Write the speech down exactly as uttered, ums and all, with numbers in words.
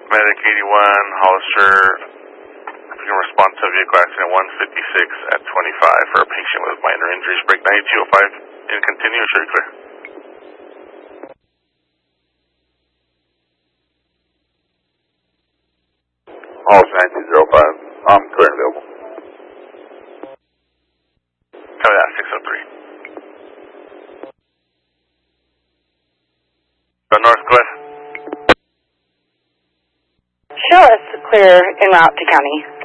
Medic eighty-one, Hollister, you can respond to vehicle accident one fifty-six at twenty-five for a patient with minor injuries. Break ninety-two oh five and continue, sure, clear. Hollister ninety-two oh five, I'm clear and available. Copy that, six oh three. Go north, go ahead. Show us clear en route to county.